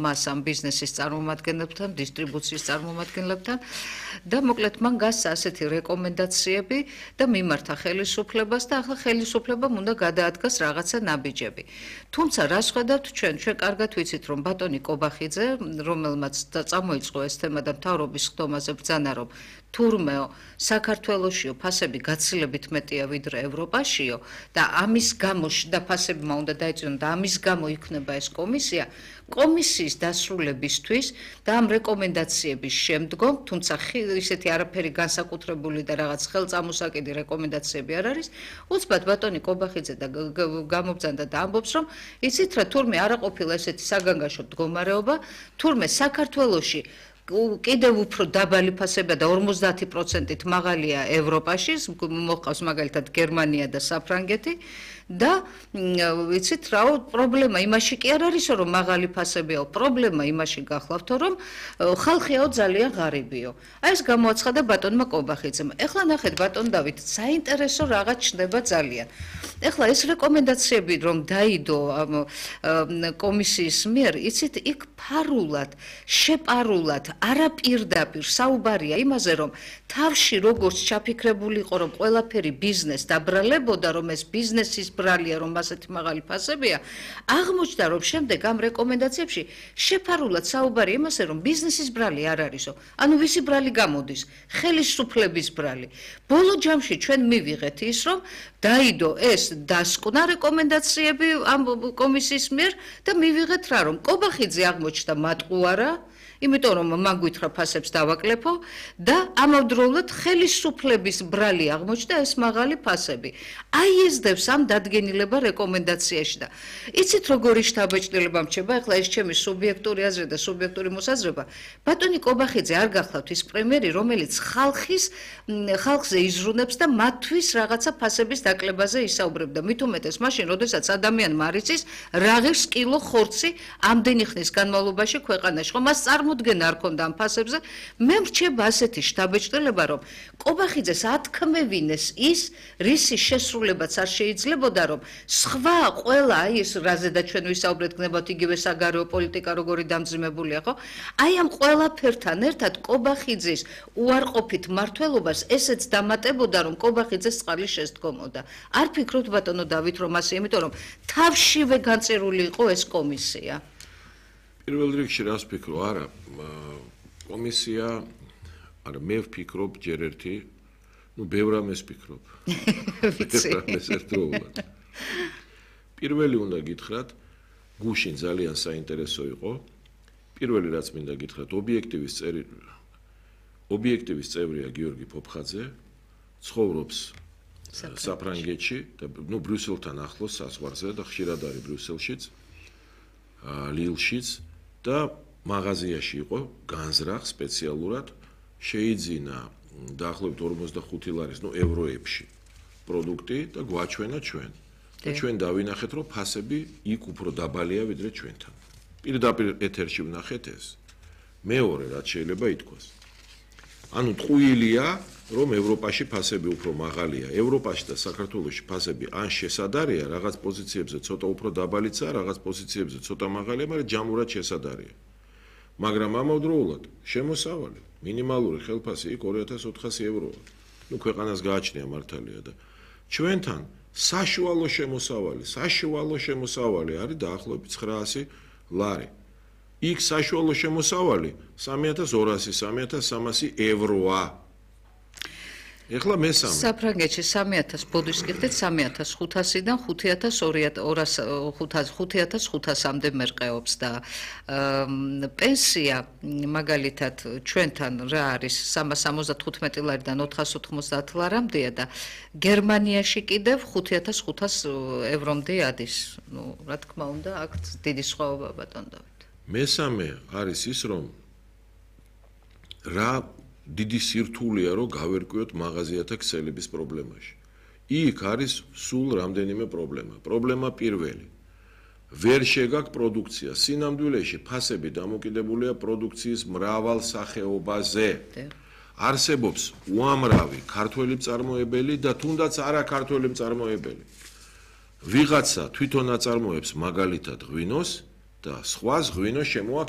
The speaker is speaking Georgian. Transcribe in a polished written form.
მას ამ ბიზნესის წარმომადგენლებთან, დისტრიბუციის წარმომადგენლებთან და მოკლედ მან გასცა ასეთი რეკომენდაციები და მიმართა ხელისუფლებას და ახლა ხელისუფლებამ უნდა გადაადგას რაღაცა ნაბიჯები. თუმცა რა შევხედავთ ჩვენ კარგად ვიცით რომ ბატონი კობახიძე, რომელმაც წამოიწყო ეს თემა და მთავრობის ხდომაზე ბრძანა რომ თურმეო საქართველოსიო ფასები გაცილებით მეტია ვიდრე ევროპაშიო და ამის გამო და ფასებმა უნდა დაეწინონ და ამის გამო იქნება ეს კომისია კომისიის დასრულებისთვის და ამ რეკომენდაციების შემდგომ თუმცა ისეთი არაფერი განსაკუთრებული და რაღაც ხელწამოსაკიდი რეკომენდაციები არ არის უცბად ბატონი კობახიძე და გამობძანდა და ამბობს რომ იცით რა თურმე არა ყოფილა ესეთი საგანგაშო მდგომარეობა თურმე საქართველოში კიდევ უფრო დაბალი ფასებია და 50%-ით მაღალია ევროპაში, მოყავს მაგალითად გერმანია და საფრანგეთი და ვიცით რა პრობლემა იმაში კი არ არისო რომ მაღალი ფასებიაო, პრობლემა იმაში გახლავთო რომ ხალხიაო ძალიან ღარიბიო. აი ეს გამოაცხადა ბატონმა კობახიძემ. ეხლა ნახეთ ბატონ დავით, საინტერესო რაღაც ჩნდება ძალიან. ეხლა ეს რეკომენდაციები რომ დაიდო კომისიის მიერ, იცით იქ ფარულად, შეპარულად არაპირდაპირ საუბარია იმაზე რომ თავში როგორც ჩაფიქრებული იყო რომ ყველაფერი ბიზნეს დაბრალებოდა რომ ეს ბიზნესის ბრალია რომ ასეთი მაღალი ფასებია აღმოჩნდა რომ შემდეგ ამ რეკომენდაციებში შეფარულად საუბარია იმაზე რომ ბიზნესის ბრალი არ არისო ანუ ვისი ბრალი გამოდის ხელისუფლების ბრალი ბოლო ჯამში ჩვენ მივიღეთ ის რომ დაიდო ეს დასკვნა რეკომენდაციები ამ კომისიის მიერ და მივიღეთ რა რომ კობახიძე აღმოჩნდა მატყუარა იმიტომ რომ მან გვითხრა ფასებს დავაკლებო და ამავდროულად ხელისუფლების ბრალი აღმოჩნდა ეს მაღალი ფასები. აი ეს დევს ამ დადგენილება რეკომენდაციაში და იცით როგორი შთაბეჭდილება მრჩება ახლა ეს ჩემი სუბიექტური აზრი და სუბიექტური მოსაზრება ბატონი კობახიძე არ გახლავთ ის პრემიერი რომელიც ხალხზე იზრუნებს და მათთვის რაღაცა ფასების დაკლებაზე ისაუბრებდა მით უმეტეს მაშინ როდესაც ადამიანმა არ იცის რა ღირს კილო ხორცი ამდენი ხნის განმავლობაში ქვეყანაში ხომ მას მოდგენა არ ქონდა ამ ფასებზე მე მრჩება ასეთი შთაბეჭდილება რომ კობახიძეს ათქმევინეს ის რისი შესრულებაც არ შეიძლებოდა რომ სხვა ყველა აი ეს რაზედა ჩვენ ვისაუბრეთ გნებავთ იგივე საგარეო პოლიტიკა როგორი დამძიმებულია ხო აი ამ ყველაფერთან ერთად კობახიძის უარყოფით მმართველობას ესეც დამატებოდა რომ კობახიძეს წყალი შესდგომოდა არ ფიქრობთ ბატონო დავით რომ ასე იმიტომ რომ თავშივე განწერული იყო ეს კომისია პირველ რიგში რას ვფიქრო არა კომისია არა მე ვფიქრობ ჯერ ერთი ნუ ბევრ რამეს ვფიქრობ ეს ერთდროულად პირველი უნდა გითხრათ გუშინ ძალიან საინტერესო იყო პირველი რაც მინდა გითხრათ ობიექტივის წევრია გიორგი ფოფხაძე ცხოვრობს საფრანგეთში და ნუ ბრიუსელთან ახლოს საზღვარზე და ხშირად არის ბრიუსელშიც ლილშიც და მაღაზიაში იყო განზრახ სპეციალურად შეიძინა დაახლოებით 45 ლარის ნუ ევროებში პროდუქტი და გვაჩვენა ჩვენ და ჩვენ დავინახეთ რომ ფასები იქ უფრო დაბალია ვიდრე ჩვენთან პირდაპირ ეთერში ვნახეთ ეს მეორე რაც შეიძლება ითქვას ანუ ტყუილია რომ ევროპაში ფასები უფრო მაღალია ევროპაში და საქართველოში ფასები ან შესადარია რაღაც პოზიციებზე ცოტა უფრო დაბალიცაა რაღაც პოზიციებზე ცოტა მაღალია მაგრამ ჯამურად შესადარია მაგრამ ამავდროულად შემოსავალი მინიმალური ხელფასი იქ 2400 ევროა ნუ ქვეყანას გააჩნია მართალია და ჩვენთან საშუალო შემოსავალი არის დაახლოებით 900 ლარი იქ საშუალო შემოსავალი 3200 3300 ევროა ეხლა მესამე საფრანგეთში 3000 ბოდიშ გიხდეთ 3500-დან 5500-მდე მერყეობს და პენსია მაგალითად ჩვენთან რა არის 375 ლარიდან 490 ლარამდეა და გერმანიაში კიდევ 5500 ევრომდე ადის ნუ რა თქმა უნდა აქ დიდი სხვაობა ბატონ დავით მესამე არის ის რომ რა დიდი სირთულეა რომ გავერკვიოთ მაღაზიათა ქსელების პრობლემაში. იქ არის სულ რამდენიმე პრობლემა. პრობლემა პირველი. ვერ შეგაქვს პროდუქცია. სინამდვილეში ფასები დამოკიდებულია პროდუქციის მრავალ სახეობაზე. არსებობს უამრავი ქართველი მწარმოებელი და თუნდაც არა ქართველი მწარმოებელი. ვიღაცა თვითონ აწარმოებს მაგალითად ღვინოს და სხვას ღვინო შემოაქვს